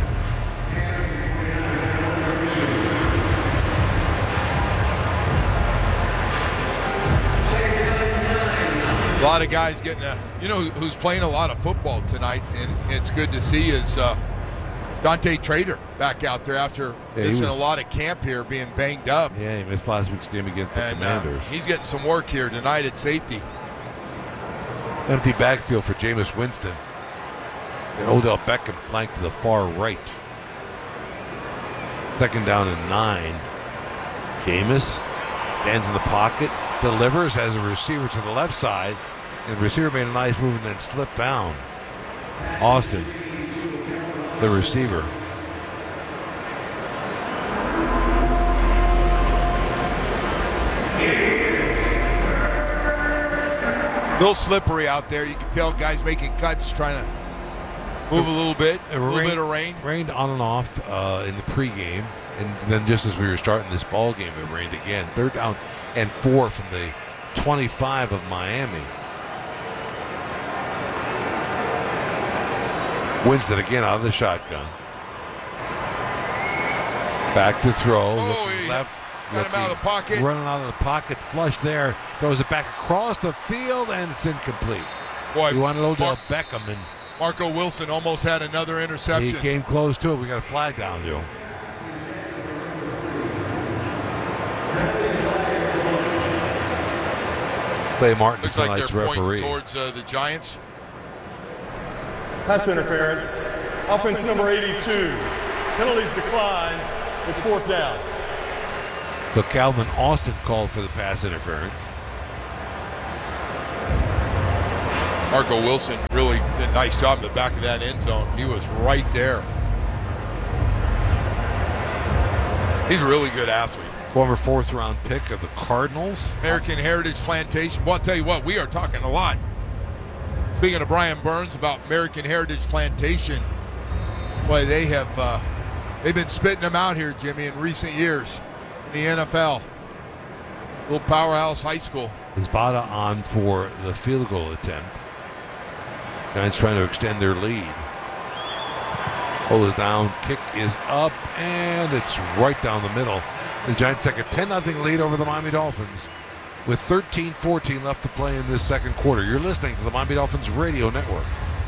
A: A lot of guys getting a, you know, who's playing a lot of football tonight, and it's good to see is uh, Dante Trader back out there after
B: Yeah, he
A: missing
B: was-
A: a lot of camp here, being banged up.
B: Yeah, he missed last week's game against the
A: And uh,
B: Commanders.
A: he's getting some work here tonight at safety.
B: Empty backfield for Jameis Winston. And Odell Beckham flanked to the far right. Second down and nine. Jameis stands in the pocket, delivers as a receiver to the left side, and the receiver made a nice move and then slipped down. Austin, the receiver.
A: A little slippery out there. You can tell guys making cuts, trying to move a little bit.
B: It
A: A little
B: rained-
A: bit of rain.
B: Rained on and off uh, in the pregame, and then just as we were starting this ball game, it rained again. Third down and four from the twenty-five of Miami. Winston again out of the shotgun. Back to throw.
A: Oh,
B: looking
A: he
B: left.
A: got him out of the pocket.
B: Running out of the pocket. Flush there. Throws it back across the field, and it's incomplete.
A: Boy,
B: we wanted Odell
A: Mar-
B: Beckham, and
A: Marco Wilson almost had another
B: he
A: interception.
B: came close to it. We got a flag down, Joe. Clay Martin
A: Looks
B: is
A: like
B: tonight's
A: they're
B: referee.
A: pointing towards uh, the Giants.
J: Pass interference. Offense number eighty-two. Penalties decline. It's fourth down.
B: So Calvin Austin called for the pass interference.
A: Marco Wilson really did a nice job in the back of that end zone. He was right there. He's a really good athlete.
B: Former fourth round pick of the Cardinals.
A: American Heritage Plantation. Well, I'll tell you what, we are talking a lot. Speaking of Brian Burns about American Heritage Plantation, boy, they have uh, they've been spitting them out here, Jimmy, in recent years in the N F L. Little powerhouse high school.
B: Is Vada on for the field goal attempt? Giants trying to extend their lead. Hold is down, kick is up, and it's right down the middle. The Giants take a ten nothing lead over the Miami Dolphins with thirteen fourteen left to play in this second quarter. You're listening to the Miami Dolphins Radio Network.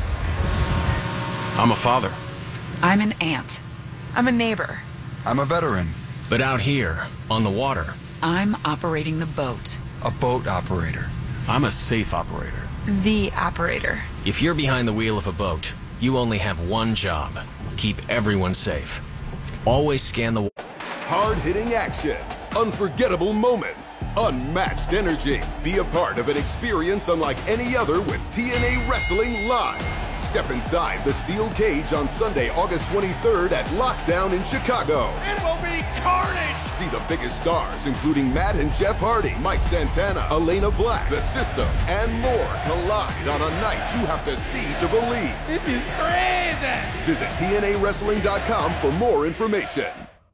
R: I'm a father.
L: I'm an aunt. I'm a neighbor.
W: I'm a veteran.
R: But out here, on the water,
L: I'm operating the boat.
W: A boat operator.
R: I'm a safe operator.
L: The operator.
R: If you're behind the wheel of a boat, you only have one job. Keep everyone safe. Always scan the...
D: Hard-hitting action, unforgettable moments, unmatched energy. Be a part of an experience unlike any other with T N A Wrestling Live. Step inside the steel cage on Sunday, August twenty-third at Lockdown in Chicago.
E: It will be carnage!
D: See the biggest stars, including Matt and Jeff Hardy, Mike Santana, Elena Black, The System, and more collide on a night you have to see to believe.
E: This is crazy!
D: Visit T N A wrestling dot com for more information.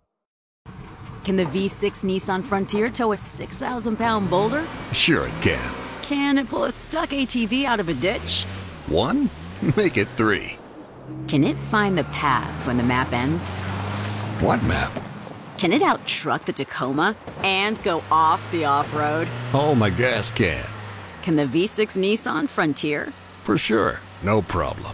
S: Can the V six Nissan Frontier tow a six thousand pound boulder?
T: Sure it can.
S: Can it pull a stuck A T V out of a ditch?
T: One? Make it three.
S: Can it find the path when the map ends?
T: What map?
S: Can it out-truck the Tacoma and go off the off-road?
T: Oh, my gas can.
S: Can the V six Nissan Frontier?
T: For sure. No problem.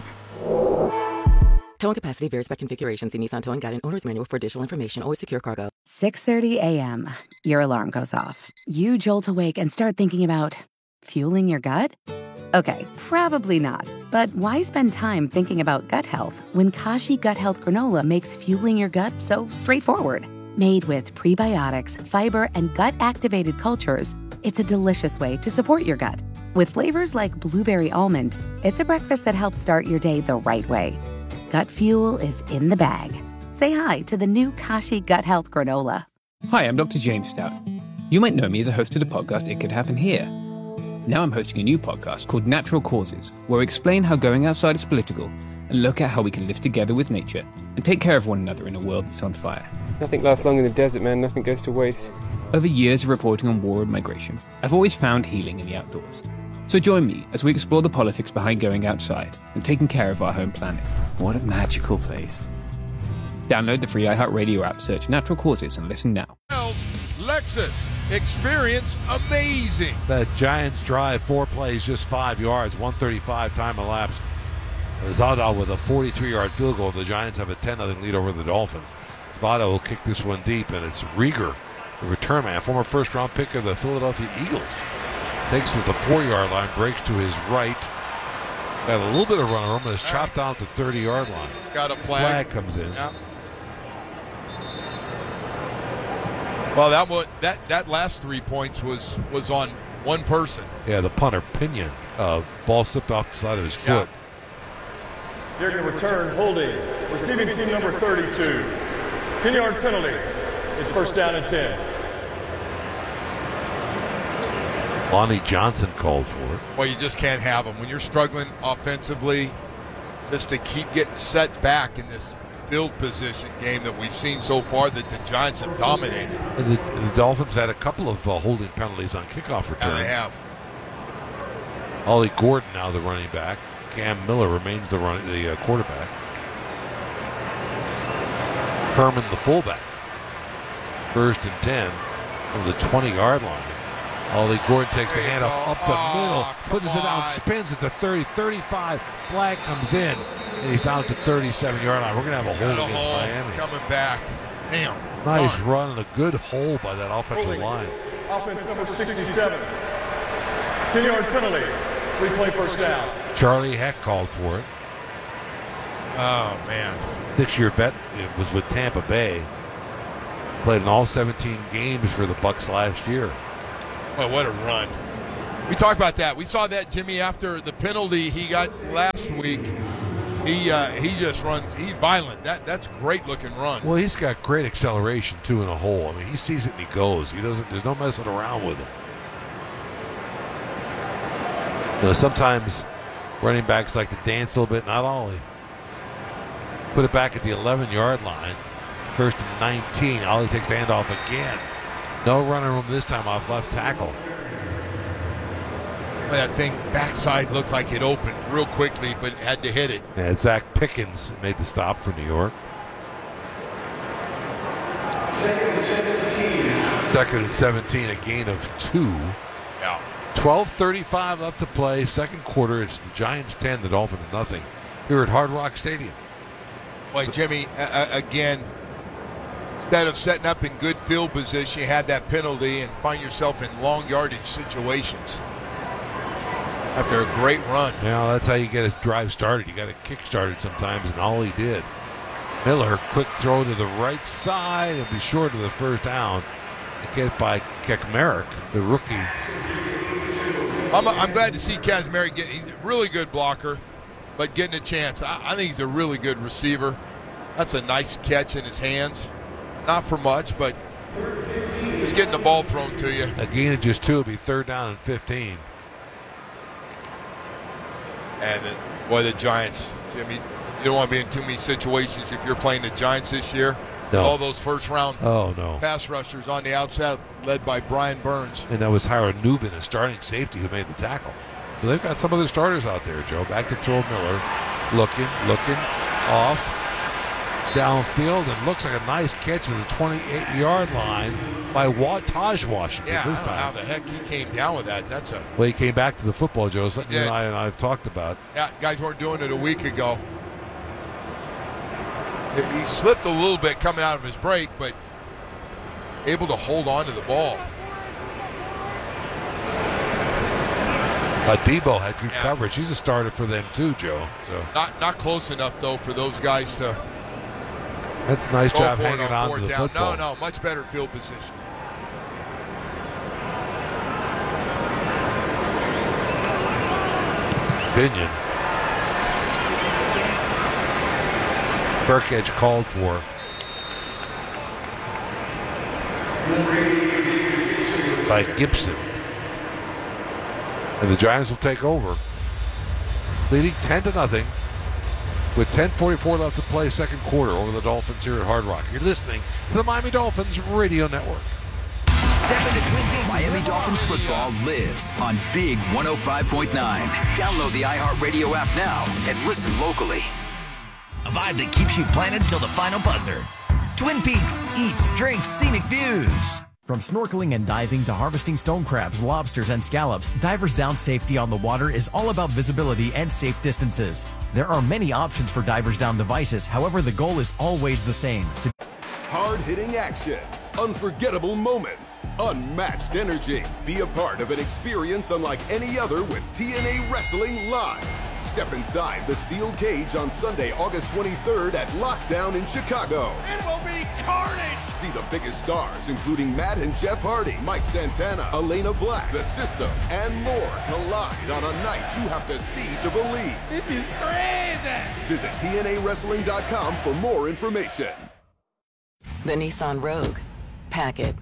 X: Towing capacity varies by configuration. See Nissan Towing Guide and Owner's Manual for additional information. Always secure cargo.
H: six thirty a.m. Your alarm goes off. You jolt awake and start thinking about fueling your gut? Okay, probably not. But why spend time thinking about gut health when Kashi Gut Health Granola makes fueling your gut so straightforward? Made with prebiotics, fiber, and gut-activated cultures, it's a delicious way to support your gut. With flavors like blueberry almond, it's a breakfast that helps start your day the right way. Gut fuel is in the bag. Say hi to the new Kashi Gut Health Granola.
Y: Hi, I'm Doctor James Stout. You might know me as a host of the podcast It Could Happen Here. Now I'm hosting a new podcast called Natural Causes, where we explain how going outside is political and look at how we can live together with nature and take care of one another in a world that's on fire.
Z: Nothing lasts long in the desert, man. Nothing goes to waste.
Y: Over years of reporting on war and migration, I've always found healing in the outdoors. So join me as we explore the politics behind going outside and taking care of our home planet. What a magical place. Download the free iHeartRadio app, search Natural Causes, and listen now.
A: Lexus, experience amazing.
B: The Giants drive, four plays, just five yards, one thirty-five time elapsed. Zada with a forty-three yard field goal. The Giants have a ten nothing lead over the Dolphins. Zada will kick this one deep, and it's Rieger, the return man, former first round pick of the Philadelphia Eagles. Takes it to the four yard line, breaks to his right. Got a little bit of run room, and is chopped down at the thirty yard line.
A: Got a flag.
B: Flag comes in.
A: Yeah. Well, that was, that that last three points was was on one person.
B: Yeah, the punter Pinion. Uh, ball slipped off the side of his foot.
J: During the return, holding, receiving team number thirty-two. ten yard penalty. It's first down and ten.
B: Lonnie Johnson called for it.
A: Well, you just can't have them. When you're struggling offensively, just to keep getting set back in this field position game that we've seen so far that the Giants have dominated.
B: And the, the Dolphins had a couple of uh, holding penalties on kickoff returns.
A: Yeah, they have.
B: Ollie Gordon now the running back. Cam Miller remains the run, the uh, quarterback. Herman the fullback. First and ten from the twenty yard line. Ollie Gordon takes the handoff up the
A: oh,
B: middle, pushes it down, spins at the thirty, thirty-five. Flag comes in, and he's down at the thirty-seven yard line. We're going to have a hold
A: Got a
B: against
A: hold
B: Miami.
A: Coming back. Damn.
B: Nice run and a good hold by that offensive
J: Holding.
B: line.
J: Offense number sixty-seven. ten-yard penalty. Replay first down.
B: Charlie Heck called for it.
A: Oh, man.
B: Six-year vet was with Tampa Bay. Played in all seventeen games for the Bucks last year.
A: Well, what a run. We talked about that. We saw that, Jimmy, after the penalty he got last week. He uh, he just runs. He's violent. That That's a great-looking run.
B: Well, he's got great acceleration, too, in a hole. I mean, he sees it and he goes. He doesn't. There's no messing around with him. You know, sometimes running backs like to dance a little bit, not Ollie. Put it back at the eleven-yard line. First and nineteen. Ollie takes the handoff again. No running room this time off left tackle.
A: That thing backside looked like it opened real quickly, but had to hit it.
B: And Zach Pickens made the stop for New York.
C: Second and seventeen.
B: Second and seventeen, a gain of two.
A: Yeah.
B: twelve thirty-five left to play, second quarter. It's the Giants ten, the Dolphins nothing. Here at Hard Rock Stadium.
A: Boy, Jimmy, uh, again, instead of setting up in good field position, you had that penalty and find yourself in long yardage situations after a great run.
B: Yeah, that's how you get a drive started. You got to kick started sometimes, and all he did. Miller, quick throw to the right side and be short of the first down. Get by Kekmerick, the rookie.
A: I'm, I'm glad to see Kazmerick get. He's a really good blocker, but getting a chance. I, I think he's a really good receiver. That's a nice catch in his hands. Not for much, but just getting the ball thrown to you.
B: A gain of just two would be third down and fifteen.
A: And then, boy, the Giants, Jimmy, you don't want to be in too many situations if you're playing the Giants this year.
B: No.
A: All those first-round
B: oh, no.
A: pass rushers on the outside, led by Brian Burns.
B: And that was Howard Newman, a starting safety, who made the tackle. So they've got some other starters out there, Joe. Back to throw Miller. Looking, looking, off, downfield, and looks like a nice catch at the twenty-eight-yard line by Taj Washington
A: yeah,
B: this
A: I don't know
B: time.
A: how the heck he came down with that. That's a
B: Well, he came back to the football, Joe. Something you and I and I have talked about.
A: Yeah, guys weren't doing it a week ago. He slipped a little bit coming out of his break, but able to hold on to the ball.
B: Uh, Debo had good
A: yeah.
B: coverage. He's a starter for them too, Joe. So
A: not not close enough though for those guys to.
B: That's a nice
A: go
B: job
A: for it
B: hanging
A: on
B: on
A: fourth
B: to the
A: down.
B: football.
A: No, no, much better field position.
B: Binion. Burkhead called for. By Gibson. And the Giants will take over. Leading ten to nothing. With ten forty-four left to play, second quarter over the Dolphins here at Hard Rock. You're listening to the Miami Dolphins Radio Network.
M: Step into Twin Peaks. Miami Dolphins football lives on Big one oh five point nine. Download the iHeartRadio app now and listen locally.
N: A vibe that keeps you planted till the final buzzer. Twin Peaks eats, drinks, scenic views.
O: From snorkeling and diving to harvesting stone crabs, lobsters, and scallops, Divers Down safety on the water is all about visibility and safe distances. There are many options for Divers Down devices, however, the goal is always the same. To-
D: Hard-hitting action, unforgettable moments, unmatched energy. Be a part of an experience unlike any other with T N A Wrestling Live. Step inside the steel cage on Sunday, August twenty-third at Lockdown in Chicago.
E: It will be carnage!
D: See the biggest stars, including Matt and Jeff Hardy, Mike Santana, Elena Black, The System, and more collide on a night you have to see to believe.
E: This is crazy!
D: Visit T N A wrestling dot com for more information.
U: The Nissan Rogue. Pack it.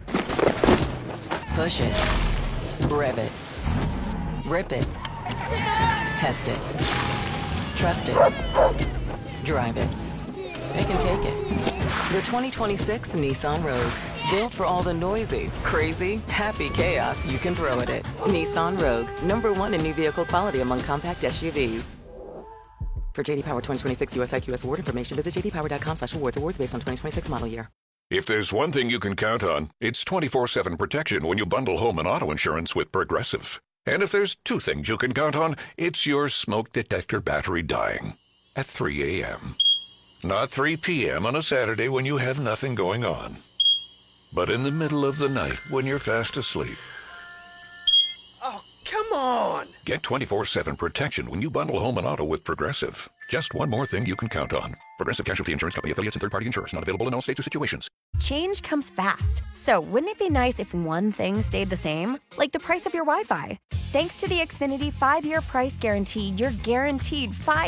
U: Push it. Rev it. Rip it. Test it. Trust it. Drive it. They can take it. The twenty twenty-six Nissan Rogue. Built for all the noisy, crazy, happy chaos you can throw at it. Nissan Rogue. Number one in new vehicle quality among compact S U Vs. For J D Power twenty twenty-six U S I Q S award information, visit j d power dot com slash awards. Awards based on twenty twenty-six model year.
G: If there's one thing you can count on, it's twenty-four seven protection when you bundle home and auto insurance with Progressive. And if there's two things you can count on, it's your smoke detector battery dying at three a.m. Not three p.m. on a Saturday when you have nothing going on, but in the middle of the night when you're fast asleep.
E: Oh,
C: Come on!
G: Get twenty-four seven protection when you bundle home and auto with Progressive. Just one more thing you can count on. Progressive Casualty Insurance Company affiliates and third-party insurers. Not available in all states or situations.
F: Change comes fast. So wouldn't it be nice if one thing stayed the same? Like the price of your Wi-Fi. Thanks to the Xfinity five-year price guarantee, you're guaranteed five